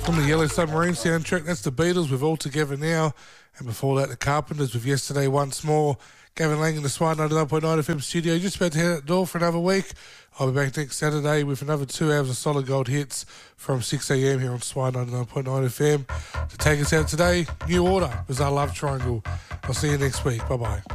From the Yellow Submarine soundtrack, that's the Beatles with All Together Now. And before that, the Carpenters with Yesterday Once More. Gavin Lang in the Swan 99.9 FM studio. Just about to head out the door for another week. I'll be back next Saturday with another 2 hours of solid gold hits from 6 a.m. here on Swan 99.9 FM. To take us out today, New Order, Bizarre Love Triangle. I'll see you next week. Bye-bye.